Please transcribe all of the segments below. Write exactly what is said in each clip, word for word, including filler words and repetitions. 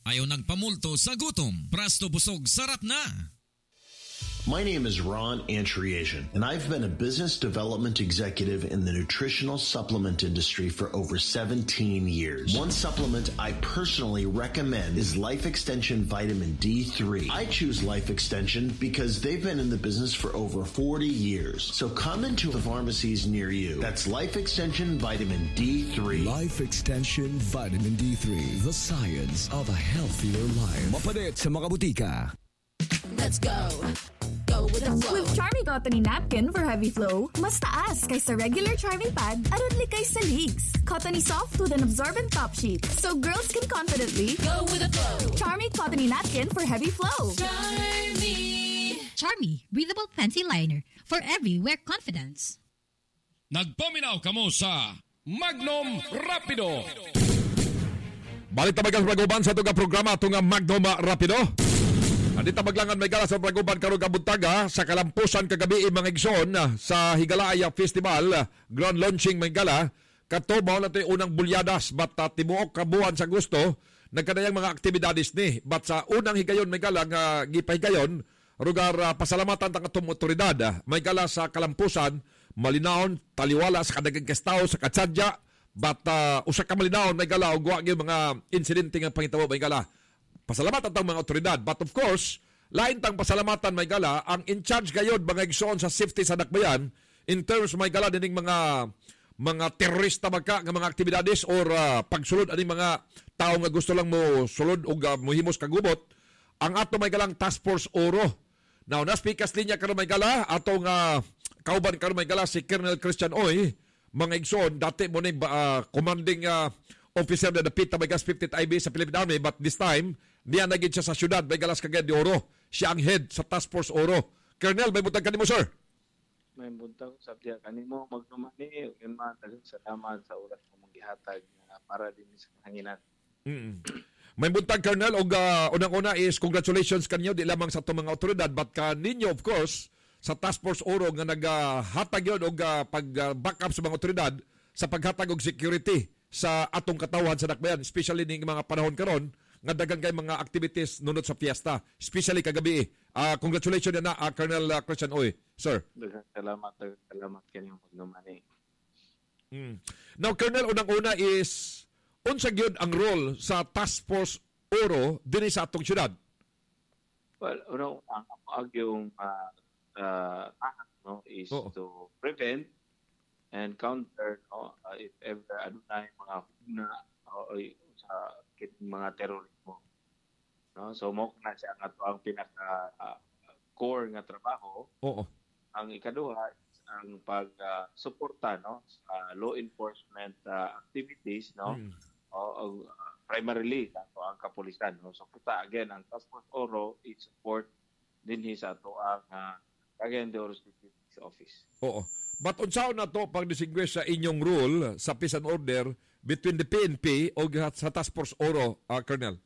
Ayaw nagpamulto sa gutom. Prasto busog sarat na. My name is Ron Antriasian, and I've been a business development executive in the nutritional supplement industry for over seventeen years. One supplement I personally recommend is Life Extension Vitamin D three. I choose Life Extension because they've been in the business for over forty years. So come into the pharmacies near you. That's Life Extension Vitamin D three. Life Extension Vitamin D three, the science of a healthier life. Mapalit sa mga butika. Let's go. Go with the flow. With Charmy Cottony Napkin for heavy flow, mas taas kaysa regular Charmy Pad, aron likay sa leaks. Cottony soft with an absorbent top sheet, so girls can confidently go with the flow. Charmy Cottony Napkin for heavy flow. Charmy. Charmy, breathable fancy liner for everywhere confidence. Nagpaminaw kamo sa Magnum Rapido. Balik tabagang Praguban sa itong programa itong Magnum Rapido. Andito maglangan may gala sa Praguban karong kabuntaga sa kalampusan kagabi mga igsoon sa Higalaya Festival grand launching may gala kato mao na to'y unang bulyadas but uh, tibuok kabuhan sa gusto nagkanayang mga aktibidades ni but sa unang higayon may gala nga gipahigayon rugar uh, pasalamatan tang atong otoridad uh, may gala sa kalampusan malinawon taliwala sa kadagang kestaw sa katsadya but uh, usa ka malinawon may gala og wa gyud mga insidente nga pangitabo may gala. Pasalamatan tang mga otoridad. But of course, lain tang pasalamatan may gala, ang in charge gayod mga igsoon sa safety sa dakbayan in terms may gala dining mga mga terorista magka nga mga aktibidades or uh, pagsulod aning mga tao nga gusto lang mo sulod o uh, mohimos kagubot, ang ato may galang Task Force Oro. Now, naspikas linya karon may gala, atong uh, kauban karon may gala si Colonel Christian Oy, mga igsoon, dati mo ni uh, commanding uh, officer na dapita may gas fiftieth I B sa Philippine Army, but this time, niya naging siya sa syudad, may galas kagad di Oro. Siya ang head sa Task Force Oro. Colonel, may buntag kanimo, sir? May buntag sa tiya kanimo, magdumani, yun man, tagang salamat sa oras mo maghihatag uh, para din sa hanginan. Mm-hmm. May buntag, Colonel, o uh, unang-una is congratulations kanyo, di lamang sa itong mga otoridad, but kaninyo, of course, sa Task Force Oro nga naghatag uh, yun o uh, pag-back up sa mga otoridad sa paghatag og security sa atong katawan sa dakbayan, especially ning mga panahon karon nga dagan kay mga activities nunod sa fiesta, especially kagabi. Uh, congratulations na uh, Colonel uh, Christian Oy, sir. Salamat, salamat kanimo magdumani. Mm. Now, Colonel, unang-una is unsa gyud ang role sa Task Force Oro dinhi sa atong syudad? Well, unang ang ang yung uh, uh, no is oh. to prevent and counter no uh, if ever ano na yung mga hugna o uh, sa mga terorismo, no, so mo na siya nga to ang pinaka uh, core nga trabaho. Oo. Ang ikaduha ang pag uh, suporta no sa law enforcement uh, activities no mm. o uh, primarily ato ang kapulisan no, so puta again ang Task Force Oro it support din sa ato ang uh, again the Oro City Office. Oo. But unsaon na to pag-distinguish sa inyong rule sa peace and order between the P N P o sa Task Force Oro, uh, Colonel?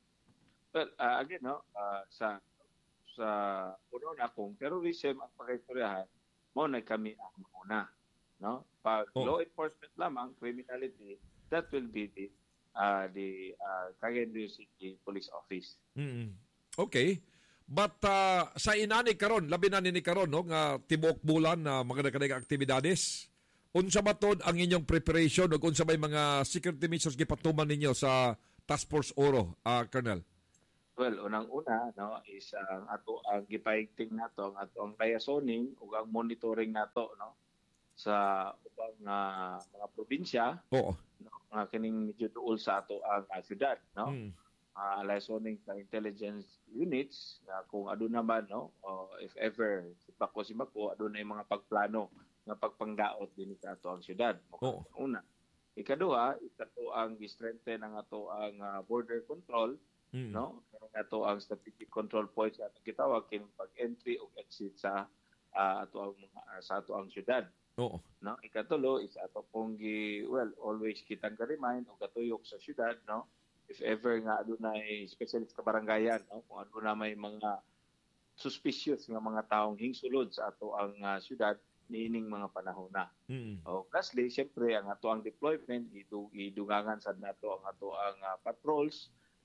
Well, uh, again, no, uh, sa sa uno na kung terrorism ang pag-istoryahan, mo na kami ang mauna. No? Pag oh. law enforcement lamang, criminality, that will be the uh, the uh, Cagayan de Oro City Police Office. Mm-hmm. Okay. But uh, sa inani karon, labi na ni karon no nga tibuok bulan na uh, mga kanang aktibidades. Unsa ba tod ang inyong preparation ug unsa may mga security measures gipatuman ninyo sa Task Force Oro, uh, Colonel? Well, unang-una no is ang uh, ato ang gipaigting nato ang ato ang liaisoning ug ang monitoring nato no sa ubang uh, mga probinsya. Oo. No, nga kining medyo duol sa ato ang uh, syudad, no. Hmm. Uh, liaisoning sa intelligence units na kung ado naman no o if ever si Bako si Bako ado na yung mga pagplano nga pagpangdaot din sa ato ang syudad. Oh. Una. Ikaduha, ikato ang gi-strengthen ang ato ang uh, border control mm. no ang ato ang strategic control points nga gitawag kining pag-entry ug exit sa uh, ato ang uh, sa ato ang syudad. Oo. No, ikatulo is ato pong gi well always kitang ka-remind og katuyok sa syudad no if ever nga adunay specialist ka barangayan no kung aduna may mga suspicious nga mga taong hingsulod sa ato ang uh, syudad niining mga panahon na. Mm. O lastly, syempre ang ato ang deployment idu idugangan sad nato ang ato ang uh, patrols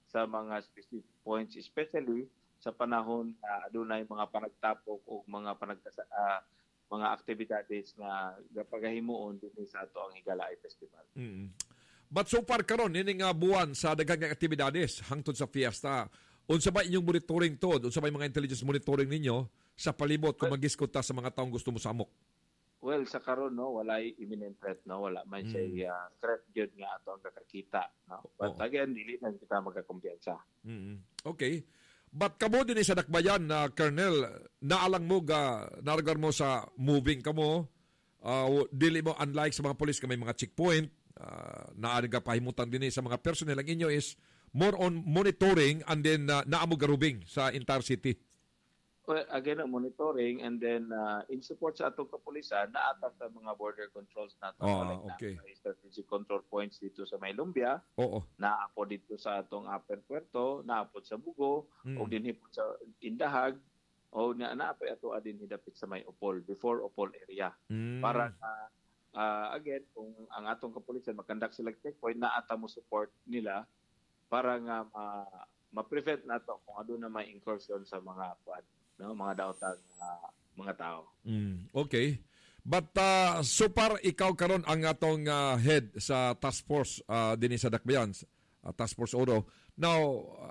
sa mga specific points, especially sa panahon na adunay mga panagtapok o mga panagtasa uh, mga aktibidades na gapagahimuon din sa ato ang Higalaay Festival. Mm. But so far karon ini nga buwan sa daghang aktibidades hangtod sa fiesta. Unsa ba inyong monitoring to? Unsa ba yung mga intelligence monitoring ninyo sa palibot kung well, mag-iskot ta sa mga taong gusto mo samok? Well, sa karon no, wala imminent threat no, wala man mm. siya uh, threat gyud nga ato ang kakakita, no. But oh. again, dili na kita magkakumpiyansa. Mm-hmm. Okay. But kamo din sa dakbayan na uh, Colonel, naalang mo ga nargar mo sa moving kamo, uh, dili mo unlike sa mga police kay may mga checkpoint, uh, naariga pahimutan din sa mga personnel. Ang inyo is more on monitoring and then uh, naamo garubing sa entire city. Well, again, monitoring and then uh, in support sa atong kapulisan, naatas sa mga border controls nato. Oh, okay. Na, strategic control points dito sa Maylumbia, oo. Naapo dito sa atong Upper Puerto, naapo sa Bugo, mm. o dinhipot sa Indahag, o na naapo ato adin hidapit sa May Opol, before Opol area. Mm. Para uh, uh, again, kung ang atong kapulisan makandak sila checkpoint, naata mo support nila para nga uh, ma-prevent nato kung ano na may incursion sa mga no, mga daotang uh, mga tao. Mm, okay. But uh, so far, ikaw karon ang atong uh, head sa task force uh, din sa Dakbayan, uh, task force Oro. Now,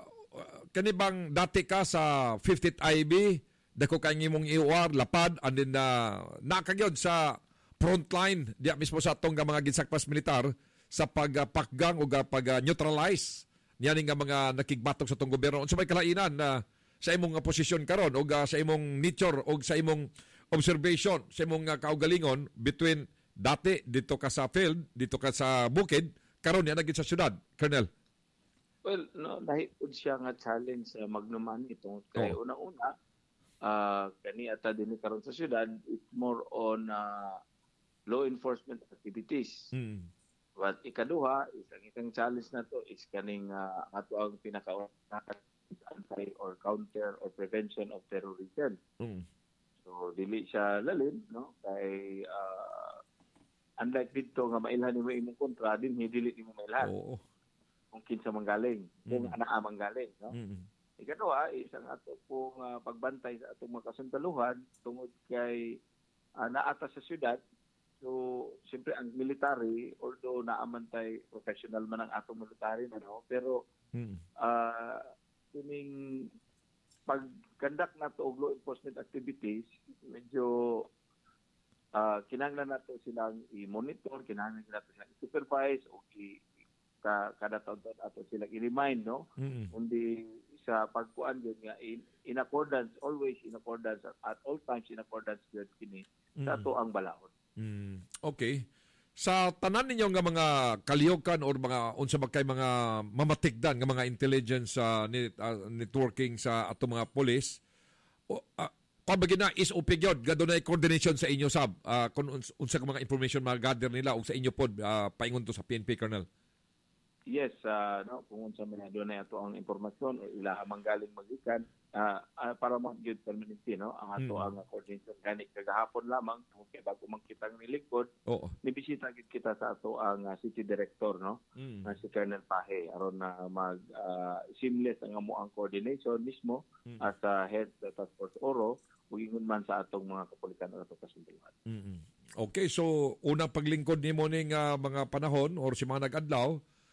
uh, kanibang dati ka sa fiftieth I B, dako kay imong I O R, lapad, and then uh, nakagyod sa frontline, diya mismo sa atong mga ginsakpas militar sa pagpakgang uh, o pag-neutralize niyan nga mga nakigbatok sa atong gobyerno. Unsa may kalainan na uh, sa imong nga posisyon karon o uh, sa imong nature o sa imong observation, sa imong uh, kaugalingon between dati dito ka sa field, dito ka sa bukid, karon yan naging sa syudad, Colonel? Well, no, dahil siya nga challenge sa uh, magnuman itong kay oh. una-una, uh, kani ata din karon sa syudad, it's more on uh, law enforcement activities. Mm. But ikaduha, isang isang challenge na to is kaning uh, ato ang pinaka anti or counter or prevention of terrorism. Mm. So dili siya lalim, no? Kay uh, unlike dito nga mailhan nimo imong kontra, din dili nimo mailhan. Oo. Kung kinsa manggaling, kung mm. anaa manggaling, no? Mm. Ikaduha, isang ato pong uh, pagbantay sa atong mga kasundaluhan tungod kay uh, naata sa syudad. So, siyempre ang military, although naamantay professional man ang atong military, no? Pero mm. uh, kining pag-conduct na to og law enforcement activities, medyo uh, kinahanglan nato silang i-monitor, kinahanglan nato silang i-supervise o i- ka, kada taon ato silang i-remind, no? Mm-hmm. Kundi sa pagkuan yun nga, in, in accordance, always in accordance, at all times in accordance yun kini mm-hmm. sa ato ang balaod. Mm, okay. Sa tanan ninyo nga mga kaliyokan or mga unsa ba kay mga mamatikdan nga mga intelligence uh, net, uh, networking sa ato mga police, o uh, pabagi na is upigyon gadunay coordination sa inyo sab uh, kung uns, unsa ka mga information ma-gather nila og sa inyo pod uh, paingon to sa P N P, Colonel. Yes, uh, no, kung unsa man adunay ato ang impormasyon o ila manggaling magikan uh, uh, para mag-good permanency, no, ang ato hmm. ang coordination gani kagahapon lamang kay bago man kita nilingkod. Oo. Nibisita gid kita sa ato ang uh, city director, no, hmm. na si Colonel Pahe aron na mag uh, seamless ang amo ang coordination mismo hmm. as uh, head sa task force Oro ug ingon man sa atong mga kapulitan o atong kasundaluhan. Mm-hmm. Okay, so unang paglingkod nimo ning uh, mga panahon or si mga nag-adlaw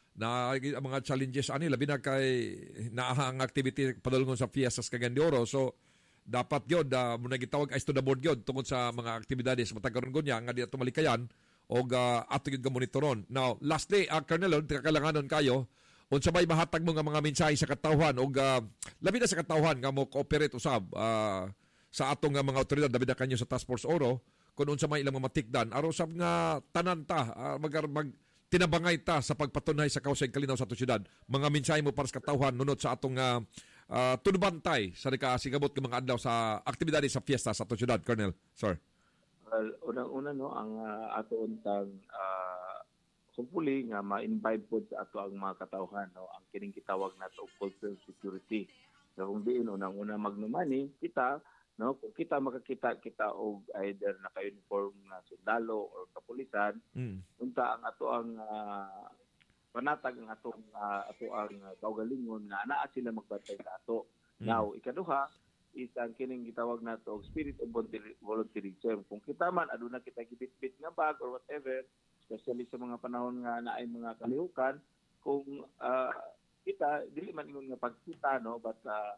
na mga challenges ani labi na kay naahang activity padulungon sa fiestas kag de Oro, so dapat gyud uh, mo nagitawag ice to the board gyud tungod sa mga aktibidades matagaron gonya nga di ato malikayan og uh, ato gyud ga monitoron. Now lastly, uh, Colonel, kailanganon kayo unsa bay mahatag mo nga mga mensahe sa katawhan og uh, labi na sa katawhan nga mo cooperate usab uh, sa atong uh, mga awtoridad labi na kanyo sa Task Force Oro kung unsa may ilang mamatikdan aron sab nga tanan ta uh, mag, mag tinabangay ta sa pagpatunay sa kausay kalinaw sa atong syudad. Mga mensahe mo para sa katawhan nunod sa atong uh, uh, tunubantay sa nakasigabot ng mga adlaw sa aktibidades sa fiesta sa atong syudad, Colonel. Sir. Well, unang-una no ang uh, ato untang uh, hopefully nga ma-invite po sa ato ang mga katawhan, no, ang kining gitawag nato cultural security. So kung diin unang-una magnumani kita, no, kung kita makakita kita og either naka-uniform na sundalo or kapulisan, mm. unta ang ato ang uh, panatag ang atong uh, ato ang uh, kaugalingon nga naa sila magbantay sa ato. Mm. Now, ikaduha is ang kining gitawag nato og spirit of volunteerism. Kung kita man aduna kita gibit-bit nga bag or whatever, especially sa mga panahon nga naay mga kalihukan, kung uh, kita dili man ingon nga pagkita no, but uh,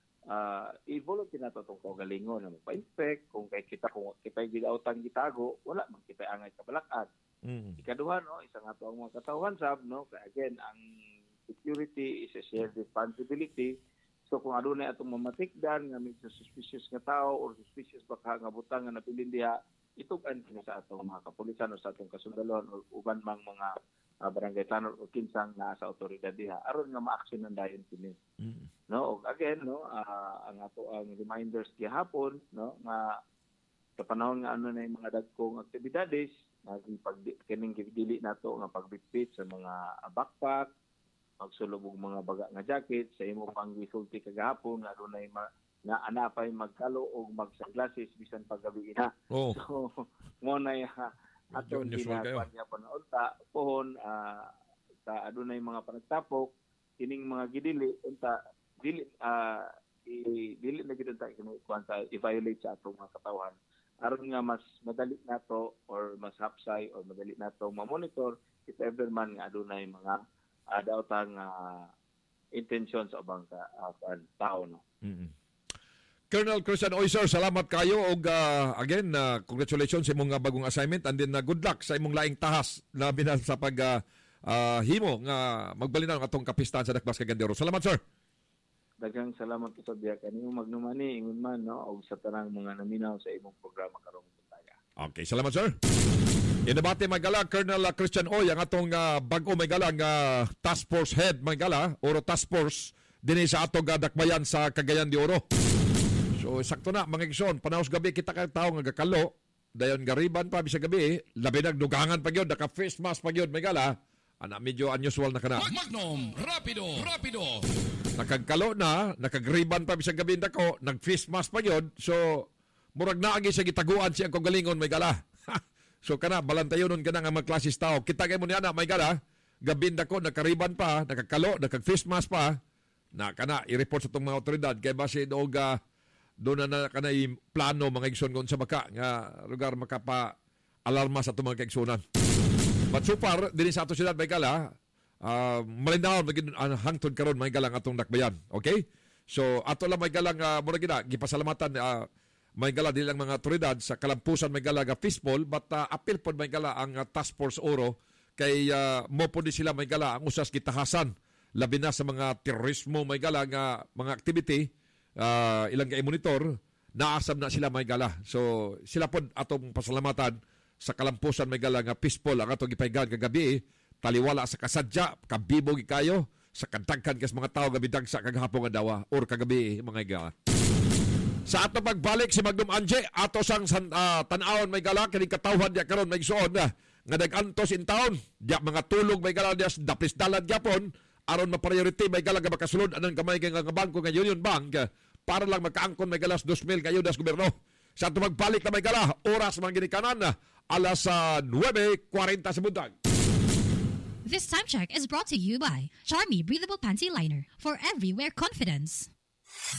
uh, i-volunteer nato tong kaugalingon na magpa-inspect kung kay kita kung kita gidawtang gitago, wala man kita angay kabalak-an. Mm. Ikaduha, no, isang ato ang mga katawhan sab, no, kaya again, ang security is a shared responsibility. So kung adunay atong mamatikdan nga medyo suspicious nga tao or suspicious baka nga butang nga napilin diha, itugan kini sa atong mga kapulisan o sa atong kasundalon o uban mang mga uh, barangay tanod o kinsang na sa otoridad diha aron nga ma-action ng dayon kini. Mm. No, og again, no, uh, ang ato ang reminders gihapon, no, nga sa panahon nga ano na yung mga dagkong aktibidades, pag kining dili nato nga pagbitbit sa mga backpack, magsulog og mga baga nga jacket sa imo pang gisulti kagahapon nga adunay ma, na ana pay magkalo og magsunglasses bisan paggabi na. Oh. So mo na uh, ato ginagawa niya pa na unta pohon uh, sa adunay mga panagtapok kining mga gidili unta dili uh, i, dili na gid ta kini kwanta i-violate sa atong mga katawhan. Aron nga mas madali nato or mas hapsay or madali nato ma-monitor if ever man nga adunay mga uh, daotang uh, intention sa ubang ka, uh, tao. No? Mm-hmm. Colonel Christian Oyser, salamat kayo og uh, again, uh, congratulations sa imong uh, bagong assignment and then uh, good luck sa imong laing tahas na binal sa pag uh, uh, himo nga magbalinaw atong kapistahan sa Dakbas Cagandero. Salamat, sir. Daghang salamat sa biya kanimo magnumani ingon man no og sa tanang mga naminaw sa imong programa karong buntag. Okay, salamat sir. Inabati Magala Colonel Christian Oy ang atong uh, bag-o Magala nga uh, Task Force Head Magala Oro Task Force dinhi sa atong uh, dakbayan sa Cagayan de Oro. So sakto na mga igsoon, panahos gabi kita kay tawo nga gakalo, dayon gariban pa bisag gabi, labi nagdugangan pa gyud, naka face mask pa gyud Magala. Ana medyo unusual na kana. Magnum Rapido, Rapido. Nakagkalo na, nakagriban pa bisag gabi nako, nag-face mask pa yun. So, murag naagi sa gitaguan siya kung galingon, may gala. So, kana, balantayonon ka na nga mga klasis tao. Kita kayo mo niya na, may gala, gabi nako, nakariban pa, nakagkalo, nakag-face mask pa, na kana, i-report sa itong mga otoridad. Kaya ba siya doon uh, doon na kana plano mga igsoon kung sa baka, nga lugar makapa-alarma sa itong mga kaigsunan. But so far, din sa ato sila, may gala, Uh, malinaw maging uh, hangtod karon may galang atong dakbayan. Okay? So ato lang may galang uh, mura gina gipasalamatan uh, may gala dili lang mga otoridad sa kalampusan may gala ga fishball but uh, apil pod may gala ang uh, Task Force Oro kay uh, mo pod sila may gala ang usas gitahasan labi na sa mga terorismo may gala nga mga activity uh, ilang kay monitor naasab na sila may gala. So sila pod atong pasalamatan sa kalampusan may gala nga fishball ang atong gipaygan kagabi. Taliwala sa kasadya, kabibog kayo, sa kadagkan kas mga tao gabidag sa kagahapon nga dawa or kagabi mga igala. Sa ato pagbalik si Magnum Anje, ato sang uh, tan-awon may gala, kining katawhan diya karon may igsoon na, nga nag-antos in town, diya mga tulog may gala diya, dapis dalad yapon, aron ma-priority may gala nga makasulod, anong kamay nga nga bangko nga Union Bank, para lang magkaangkon may galas two mil kayo das gobyerno. Sa ato pagbalik na may gala, oras mga ginikanan, alas uh, nine forty sa buntag. This time check is brought to you by Charmy Breathable Panty Liner for everywhere confidence.